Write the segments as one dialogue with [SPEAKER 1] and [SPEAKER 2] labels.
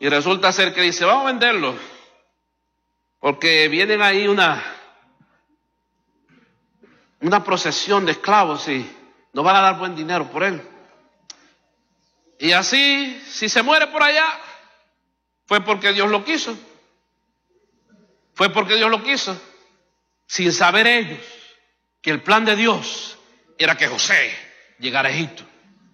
[SPEAKER 1] Y resulta ser que dice, vamos a venderlo, porque vienen ahí una procesión de esclavos y nos van a dar buen dinero por él. Y así, si se muere por allá, fue porque Dios lo quiso. Fue porque Dios lo quiso. Sin saber ellos que el plan de Dios era que José llegara a Egipto.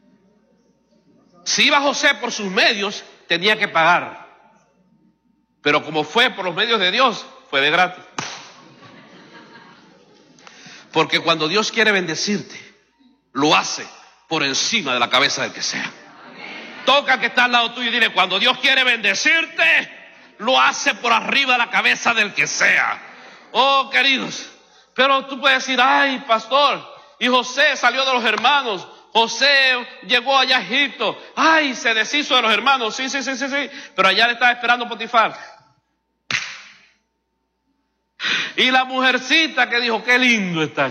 [SPEAKER 1] Si iba José por sus medios, tenía que pagar. Pero como fue por los medios de Dios, fue de gratis. Porque cuando Dios quiere bendecirte, lo hace por encima de la cabeza del que sea. Toca al que está al lado tuyo y dile, cuando Dios quiere bendecirte, lo hace por arriba de la cabeza del que sea. Oh, queridos, pero tú puedes decir, ay, pastor, y José salió de los hermanos, José llegó allá a Egipto, ay, se deshizo de los hermanos, sí, pero allá le estaba esperando Potifar. Y la mujercita que dijo, qué lindo está.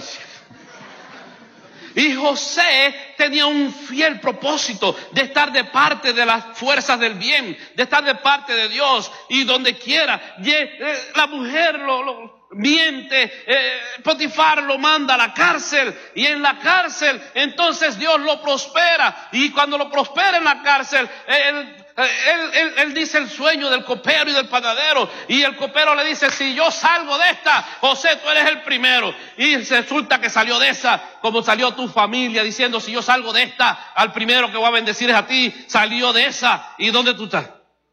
[SPEAKER 1] Y José tenía un fiel propósito de estar de parte de las fuerzas del bien, de estar de parte de Dios, y donde quiera, la mujer lo miente, Potifar lo manda a la cárcel, y en la cárcel entonces Dios lo prospera, y cuando lo prospera en la cárcel, él dice el sueño del copero y del panadero, y el copero le dice, si yo salgo de esta, José, tú eres el primero. Y resulta que salió de esa, como salió tu familia, diciendo, si yo salgo de esta, al primero que voy a bendecir es a ti. Salió de esa. ¿Y dónde tú estás?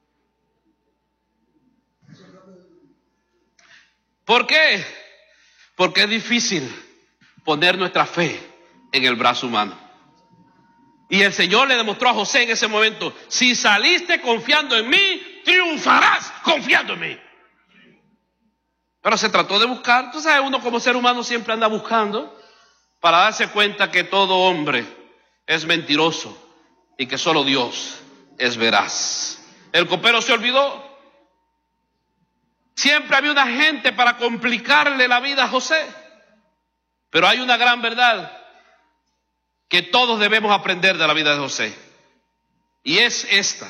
[SPEAKER 1] ¿Por qué? Porque es difícil poner nuestra fe en el brazo humano. Y el Señor le demostró a José en ese momento, si saliste confiando en mí, triunfarás confiando en mí. Pero se trató de buscar, tú sabes, uno como ser humano siempre anda buscando para darse cuenta que todo hombre es mentiroso y que solo Dios es veraz. El copero se olvidó. Siempre había una gente para complicarle la vida a José. Pero hay una gran verdad que todos debemos aprender de la vida de José. Y es esta.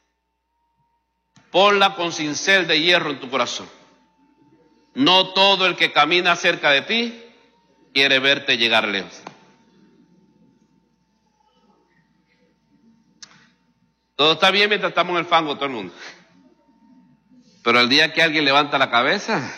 [SPEAKER 1] Ponla con cincel de hierro en tu corazón. No todo el que camina cerca de ti quiere verte llegar lejos. Todo está bien mientras estamos en el fango todo el mundo. Pero el día que alguien levanta la cabeza,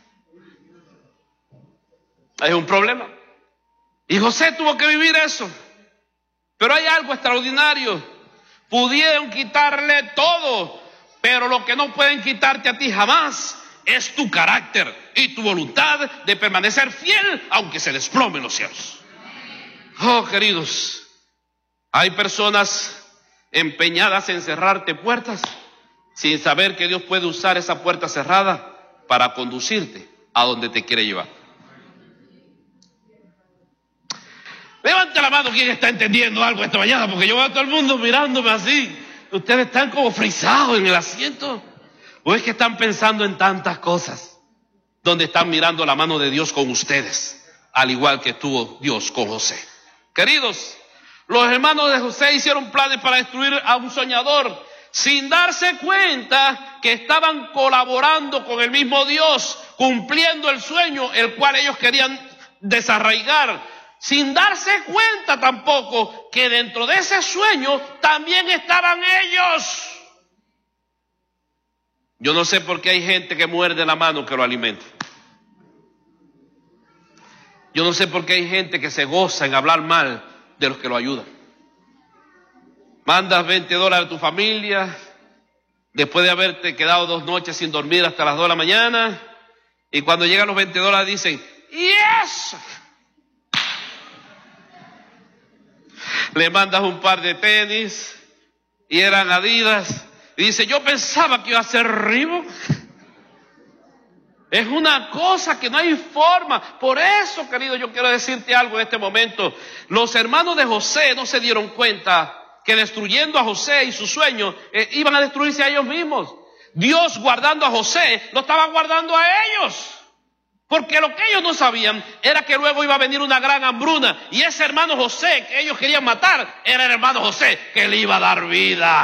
[SPEAKER 1] hay un problema. Y José tuvo que vivir eso. Pero hay algo extraordinario. Pudieron quitarle todo, pero lo que no pueden quitarte a ti jamás es tu carácter y tu voluntad de permanecer fiel aunque se desplomen los cielos. Oh, queridos, hay personas empeñadas en cerrarte puertas sin saber que Dios puede usar esa puerta cerrada para conducirte a donde te quiere llevar. Levante la mano quien está entendiendo algo esta mañana, porque yo veo a todo el mundo mirándome así. Ustedes están como frisados en el asiento. ¿O es que están pensando en tantas cosas donde están mirando la mano de Dios con ustedes, al igual que estuvo Dios con José? Queridos, los hermanos de José hicieron planes para destruir a un soñador sin darse cuenta que estaban colaborando con el mismo Dios, cumpliendo el sueño el cual ellos querían desarraigar. Sin darse cuenta tampoco que dentro de ese sueño también estaban ellos. Yo no sé por qué hay gente que muerde la mano que lo alimenta. Yo no sé por qué hay gente que se goza en hablar mal de los que lo ayudan. Mandas $20 a tu familia después de haberte quedado 2 noches sin dormir hasta las 2 de la mañana, y cuando llegan los $20 dicen, ¡yes! Le mandas un par de tenis y eran Adidas y dice, yo pensaba que iba a ser Reebok. Es una cosa que no hay forma. Por eso, querido, yo quiero decirte algo en este momento. Los hermanos de José no se dieron cuenta que destruyendo a José y su sueño iban a destruirse a ellos mismos. Dios guardando a José lo estaba guardando a ellos. Porque lo que ellos no sabían era que luego iba a venir una gran hambruna, y ese hermano José que ellos querían matar era el hermano José que le iba a dar vida.